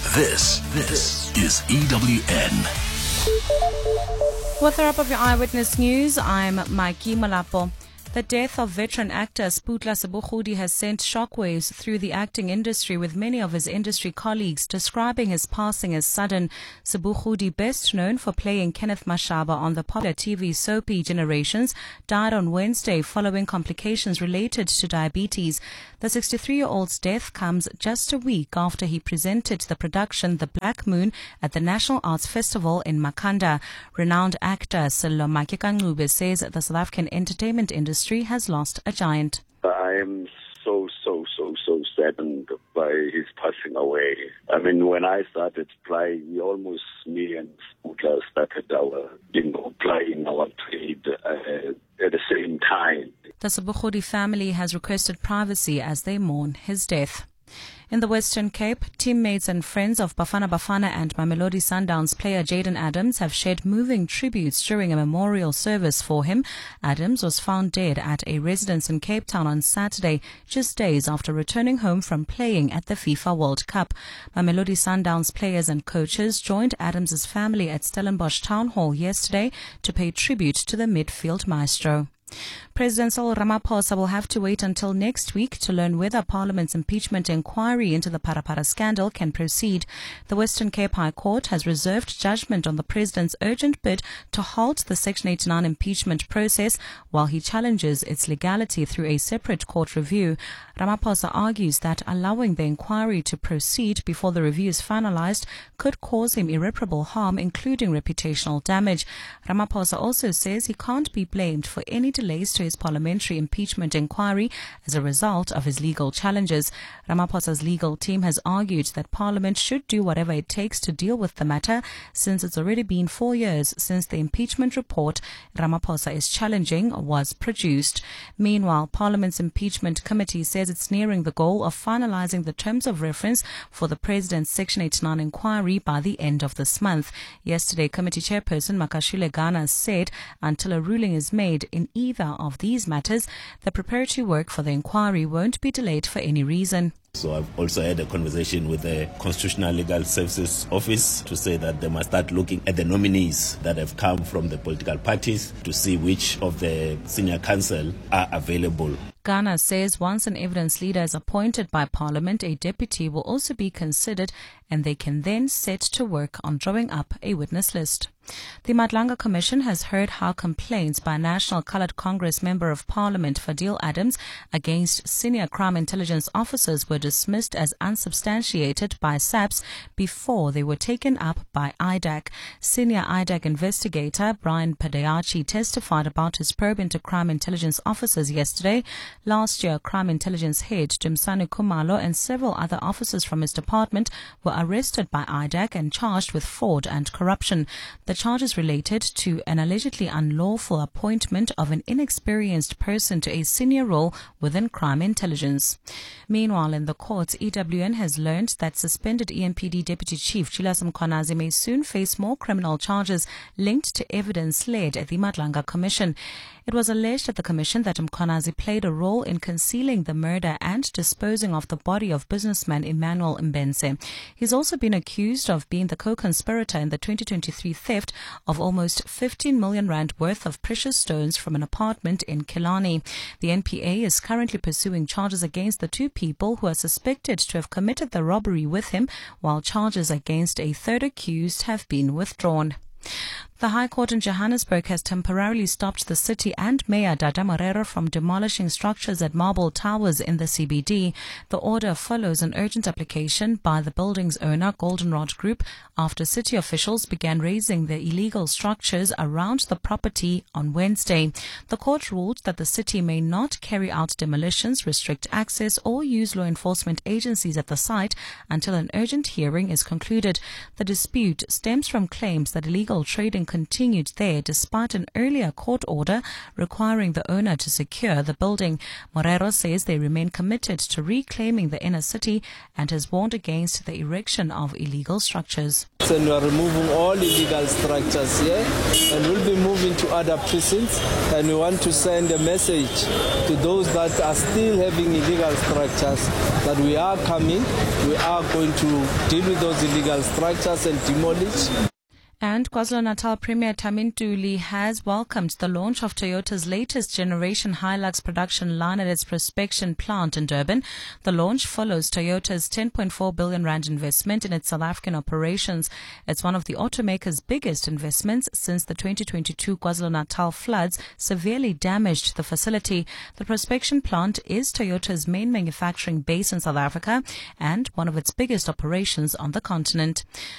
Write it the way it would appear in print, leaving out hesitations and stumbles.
This is EWN. With the wrap of your Eyewitness News, I'm Maiki Malapo. The death of veteran actor Sputla Sebogodi has sent shockwaves through the acting industry, with many of his industry colleagues describing his passing as sudden. Sebogodi, best known for playing Kenneth Mashaba on the popular TV soapy Generations, died on Wednesday following complications related to diabetes. The 63-year-old's death comes just a week after he presented the production The Black Moon at the National Arts Festival in Makhanda. Renowned actor Sello Makekangube says the South African entertainment industry has lost a giant. I am so saddened by his passing away. I mean, when I started playing, almost me and Sputla started our, playing our trade at the same time. The Sebogodi family has requested privacy as they mourn his death. In the Western Cape, teammates and friends of Bafana Bafana and Mamelodi Sundowns player Jayden Adams have shared moving tributes during a memorial service for him. Adams was found dead at a residence in Cape Town on Saturday, just days after returning home from playing at the FIFA World Cup. Mamelodi Sundowns players and coaches joined Adams' family at Stellenbosch Town Hall yesterday to pay tribute to the midfield maestro. President Cyril Ramaphosa will have to wait until next week to learn whether Parliament's impeachment inquiry into the Parapara scandal can proceed. The Western Cape High Court has reserved judgment on the president's urgent bid to halt the Section 89 impeachment process while he challenges its legality through a separate court review. Ramaphosa argues that allowing the inquiry to proceed before the review is finalized could cause him irreparable harm, including reputational damage. Ramaphosa also says he can't be blamed for any delays to his parliamentary impeachment inquiry as a result of his legal challenges. Ramaphosa's legal team has argued that Parliament should do whatever it takes to deal with the matter, since it's already been 4 years since the impeachment report Ramaphosa is challenging was produced. Meanwhile, Parliament's impeachment committee says it's nearing the goal of finalizing the terms of reference for the president's Section 89 inquiry by the end of this month. Yesterday, committee chairperson Makashile Gana said until a ruling is made in either of these matters, the preparatory work for the inquiry won't be delayed for any reason. So I've also had a conversation with the Constitutional Legal Services Office to say that they must start looking at the nominees that have come from the political parties to see which of the senior counsel are available. Ghana says once an evidence leader is appointed by Parliament, a deputy will also be considered, and they can then set to work on drawing up a witness list. The Madlanga Commission has heard how complaints by National Coloured Congress Member of Parliament Fadil Adams against senior crime intelligence officers were dismissed as unsubstantiated by SAPS before they were taken up by IDAC. Senior IDAC investigator Brian Padayachi testified about his probe into crime intelligence officers yesterday. Last year, crime intelligence head Jimsani Kumalo and several other officers from his department were arrested by IDAC and charged with fraud and corruption. The charges related to an allegedly unlawful appointment of an inexperienced person to a senior role within crime intelligence. Meanwhile, in the courts, EWN has learned that suspended EMPD Deputy Chief Julius Mkhwanazi may soon face more criminal charges linked to evidence led at the Madlanga Commission. It was alleged at the Commission that Mkhwanazi played a role in concealing the murder and disposing of the body of businessman Emmanuel Mbense. He's also been accused of being the co-conspirator in the 2023 theft of almost 15 million rand worth of precious stones from an apartment in Killarney. The NPA is currently pursuing charges against the two people who are suspected to have committed the robbery with him, while charges against a third accused have been withdrawn. The High Court in Johannesburg has temporarily stopped the city and Mayor Dada Morero from demolishing structures at Marble Towers in the CBD. The order follows an urgent application by the building's owner, Goldenrod Group, after city officials began raising the illegal structures around the property on Wednesday. The court ruled that the city may not carry out demolitions, restrict access, or use law enforcement agencies at the site until an urgent hearing is concluded. The dispute stems from claims that illegal trading continued there despite an earlier court order requiring the owner to secure the building. Morero says they remain committed to reclaiming the inner city and has warned against the erection of illegal structures. And we are removing all illegal structures here, and we'll be moving to other precincts, and we want to send a message to those that are still having illegal structures that we are coming, we are going to deal with those illegal structures and demolish. And KwaZulu-Natal Premier Tami Ntuli has welcomed the launch of Toyota's latest generation Hilux production line at its Prospection plant in Durban. The launch follows Toyota's 10.4 billion rand investment in its South African operations. It's one of the automaker's biggest investments since the 2022 KwaZulu-Natal floods severely damaged the facility. The Prospection plant is Toyota's main manufacturing base in South Africa and one of its biggest operations on the continent.